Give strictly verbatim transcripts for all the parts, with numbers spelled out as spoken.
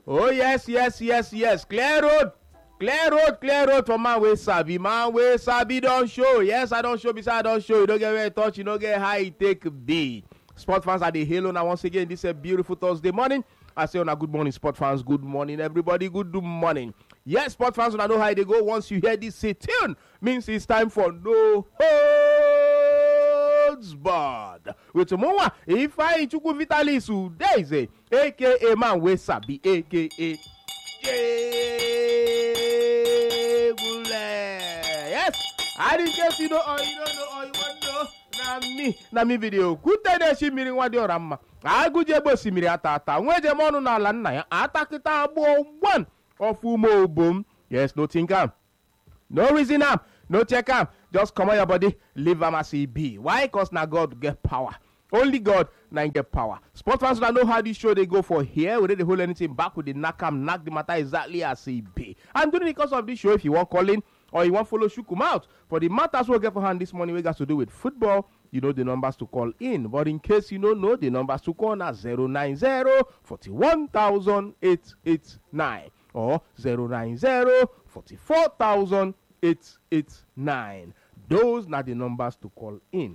Oh, yes, yes, yes, yes. Clear road. Clear road, clear road for man wey sabi. Man wey sabi don show. Yes, I don't show. Besides, I don't show. You don't get where touch. You don't get how it take be. Sport fans are the halo now. Once again, this is a beautiful Thursday morning. I say on a good morning, sport fans. Good morning, everybody. Good morning. Yes, sport fans, I know how they go. Once you hear this say tune, means it's time for no holds barred. With Mowa, if I chuku Vitalis Udeze, aka man wey sabi, aka yes, I didn't guess you know or you don't know or you want to know. Na me, na me video. Kutede shimiri wadi orama. Aguje bo simiri atata. Nweje monu na ala nna ya. Atakita abo one of umo boom. Yes, no think am. No reason am. No check am. Just come on your body. Leave am as e be. Why? Cause na God get power. Only God na get power. Sports fans that know how this show they go for here. We didn't hold anything back with the knock am, knock the matter exactly as e be. And during the course of this show, if you want calling or you want follow Shukum out for the matters we'll get for hand this morning, we got to do with football. You know the numbers to call in. But in case you don't know, the numbers to call are zero nine zero, four one thousand, eight eight nine or zero nine zero, four four thousand, eight eight nine. Those are the numbers to call in.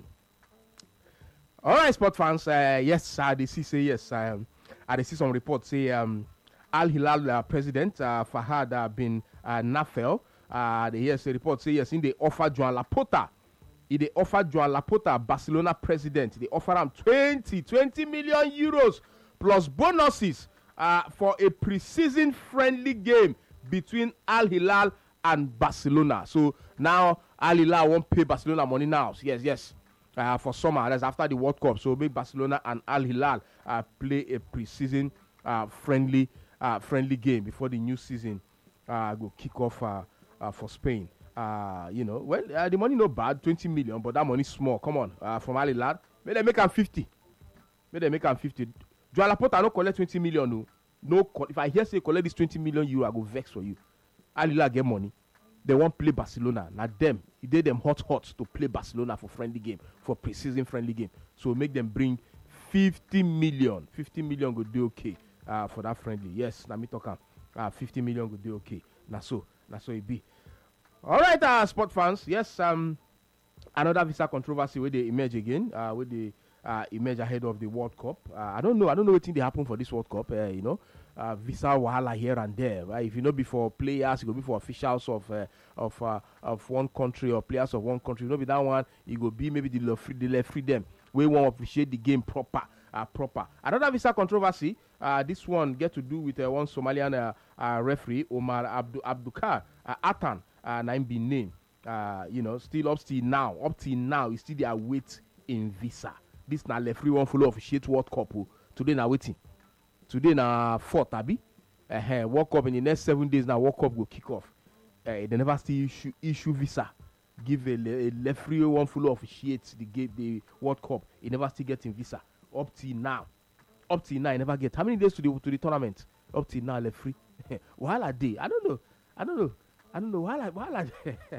All right, sport fans. Uh, yes, I uh, see say yes. Um, I see some reports say um, Al Hilal uh, president uh, Fahad uh, bin uh, Nafel. Uh, the yes, the report say yes. In the offer Joan Laporta, in the offer Joan Laporta, Barcelona president, they offer him twenty, twenty million euros plus bonuses uh, for a pre-season friendly game between Al Hilal and Barcelona. So now Al Hilal won't pay Barcelona money now. Yes, yes. Uh, for summer, that's after the World Cup. So make Barcelona and Al Hilal uh, play a pre-season uh, friendly uh, friendly game before the new season uh, go kick off uh, uh, for Spain. Uh, you know, well, uh, the money no bad, twenty million, but that money small. Come on, uh, from Al Hilal, maybe they make them fifty. Maybe they make them fifty. Joan Laporta no collect twenty million. No, no. If I hear say collect this twenty million euro, I go vex for you. Al Hilal get money. They won't play Barcelona. Now them, it did them hot hot to play Barcelona for friendly game, for pre-season friendly game. So make them bring fifty million. fifty million go do okay uh, for that friendly. Yes, let me talk. Uh, fifty million go do okay. Now so, now so it be. All right, uh, sport fans. Yes, um, another visa controversy where they emerge again. Uh, where they uh, emerge ahead of the World Cup. Uh, I don't know. I don't know what thing they happen for this World Cup. Uh, you know. Uh, visa wahala here and there, right? If you know before players, it will be for officials of uh, of uh, of one country or players of one country. You know, be that one, it will be maybe the left free, the left freedom. We want to appreciate the game proper, uh, proper. Another visa controversy. Uh, this one get to do with uh, one Somalian uh, uh, referee, Omar Abdu Abdukar uh, Atan, uh, name be name. Uh, you know, still up till now, up till now, is still there wait in visa. This now left free one follow officiate World Cup. Oh. Today now waiting. Today na fourth abi, uh, World Cup in the next seven days now. World Cup will kick off. Uh, they never still issue issue visa. Give a, a left free one full of officiate the game the World Cup. He never still getting visa up till now. Up till now, he never get. How many days to the to the tournament? Up till now, left free. While a day, I don't know. I don't know. I don't know. While I, while I,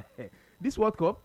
this World Cup,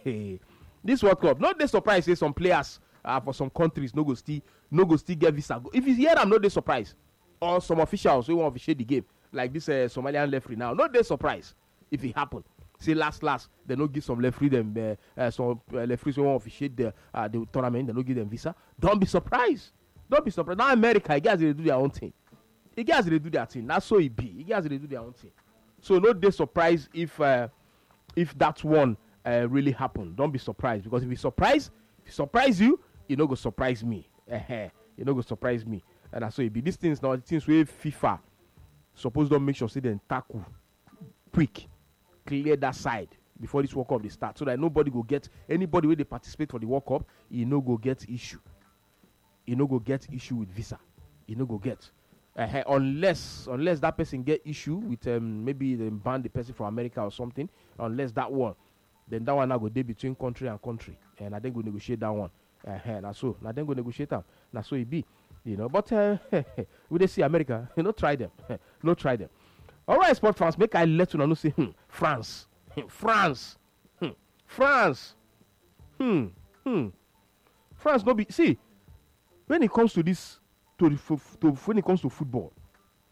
this World Cup. Not they surprise say some players. Uh, for some countries, no go still, no go still get visa. If you hear them, no they surprise. Or some officials who want to officiate the game, like this uh, Somalian referee now, no they surprise if it happen. See last last, they no give some referee them uh, uh, some uh, referees who want to officiate the uh, the tournament, they no give them visa. Don't be surprised. Don't be surprised. Now America, you guys they do their own thing. You guys they do their thing. That's so it be. You guys they do their own thing. So no they surprised if uh, if that one uh, really happened. Don't be surprised because if you surprise, if it surprise you. You know, go surprise me. Uh-huh. You know, go surprise me. And that's so it be. These things now, the things where FIFA suppose don't make sure say then tackle quick, clear that side before this World Cup they start, so that nobody go get anybody where they participate for the World Cup. You know, go get issue. You know, go get issue with visa. You know, go get uh-huh. unless unless that person get issue with um maybe they ban the person from America or something. Unless that one, then that one now go there between country and country, and I think we negotiate that one. Uh, now so now then go negotiate them. Now so it be, you know. But uh, we they see America, you know, try them, no try them. All right, sport fans, make I let you know say hmm, France, France, hmm, France, hmm, hmm, France. No be see when it comes to this to, the, to when it comes to football,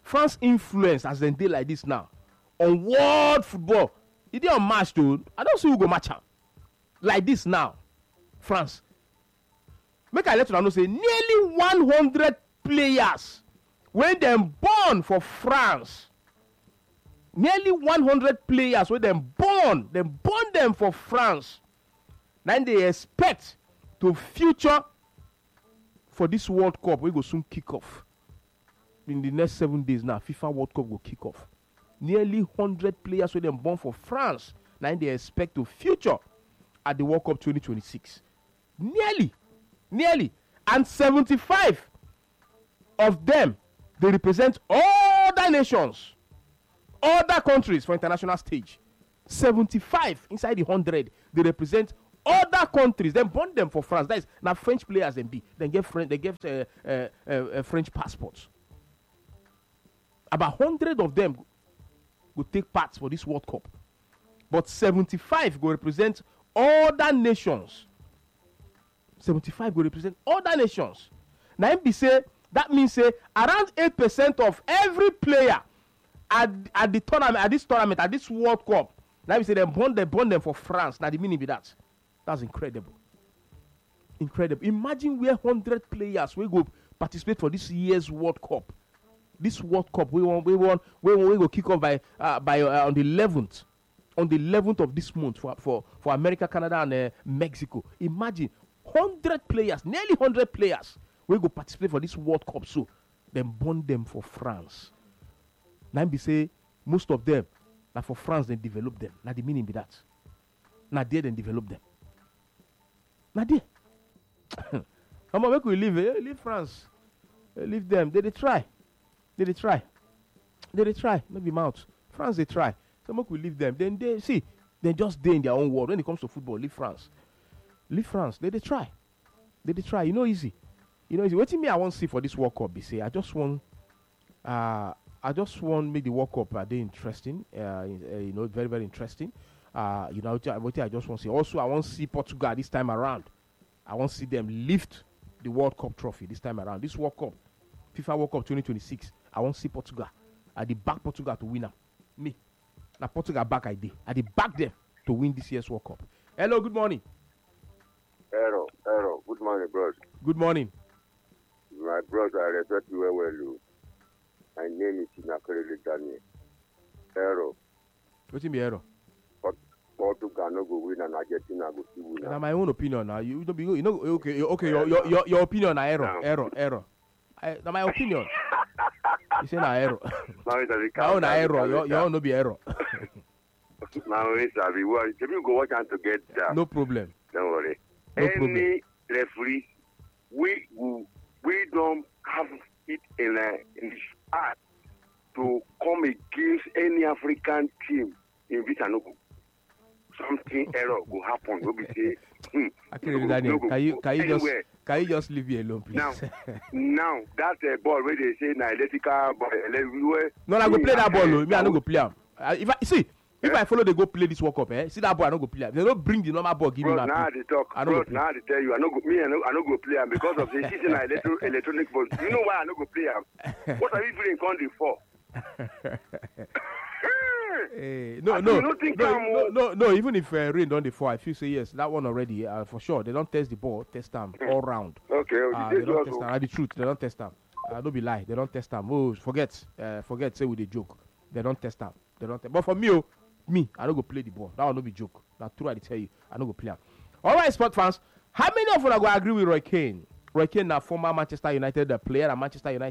France influence as dem dey like this now on world football, e dey unmatched o. I don see who go match am. Like this now, France. Make I let una know say nearly one hundred players wey dem born for France, nearly one hundred players wey dem born, dem born dem for France, na im dey expect to feature for this World Cup wey go soon kick off. In the next seven days now, FIFA World Cup go kick off. Nearly one hundred players wey dem born for France, na im dey expect to feature at the World Cup twenty twenty-six. Nearly, nearly, and seventy-five of them they represent other nations, other countries for international stage. seventy-five inside the one hundred they represent other countries. Dem born them for France. That is now French players. Dem be dem get French. They get uh, uh, uh, uh, French passports. About one hundred of them go take part for this World Cup, but seventy-five go represent other nations. seventy-five go represent other nations. Now im be say that means say around eight percent of every player at at the tournament, at this tournament, at this World Cup. Now we say them born them born them for France. Now the meaning be that. That's incredible. Incredible. Imagine where one hundred players will go participate for this year's World Cup. This World Cup we want we want we want we go kick off by uh, by uh, on the eleventh, on the eleventh of this month for for for America, Canada, and uh, Mexico. Imagine one hundred players, nearly one hundred players we go participate for this World Cup. So them born them for France. Now be say most of them now for France they develop them. Now the meaning be that. Now there they develop them. Now there. Come on, make we leave, eh? Leave France. Eh, leave them. They they try. They they try. They they try. Not be mouth. France they try. So make we leave them. Then they see. They just they in their own world. When it comes to football, leave France. Leave France. They they try. They they try. You know easy. You know easy. What me I want to see for this World Cup? Be say I just want. Uh, I just want make the World Cup uh, they interesting. Uh, uh, you know, very very interesting. Uh, you know, what I just want to see. Also, I want to see Portugal this time around. I want to see them lift the World Cup trophy this time around. This World Cup, FIFA World Cup twenty twenty-six. I want to see Portugal. I did back Portugal to win them. Me. Now Portugal back I did. I did back them to win this year's World Cup. Hello, good morning. Hello, hello. Good morning, bros. Good morning. My brother, I respect you well, well. My name is Inakorele Daniel. Hello. What's in the error? Portugal no go win and Argentina go still win. That's my own opinion now. You don't be you know okay okay your your your, your opinion na error error error. I, that's my opinion. You say na error. Now it's a My own na error. Your your own no be error. Now it's a reward. If you go watch and to get that. No problem. Don't worry. No Any problem. referee, we we we don't have it in a in his heart to come against any African team in Vitanogo. Something error will happen. We'll be say, hmm, Okay, Daniel, can you can you just can you just leave me alone, please? now, now that uh, ball where they say na electrical ball, everywhere. No, I go play that ball. Oh. Me, I no go play am. Uh, if I see, if yeah. I follow, they go play this World Cup. Eh? See that ball, I no go play am. They don't bring the normal ball. Give bro, me that. Now they talk. I Bro, go now they tell you, I no go. Me, I no, I no go play am because of the season na electro, electronic ball. You know why I no go play am? What are you doing country for? Hey, no, I no, don't think no, I'm- no, no, no. Even if uh, rain on the fall, I feel say yes, that one already uh, for sure. They don't test the ball, test them all round. Okay, okay. Uh, This they don't also- test them. Uh, the truth, they don't test them. Uh, don't be lie, they don't test them. Oh, forget, uh, forget. Say with a joke, they don't test them. They don't. Te- but for me, oh, me, I don't go play the ball. That will not be joke. That's true. I tell you, I don't go play. Am. All right, sport fans. How many of you are going to agree with Roy Keane? Roy Keane, now former Manchester United uh, player, and Manchester United.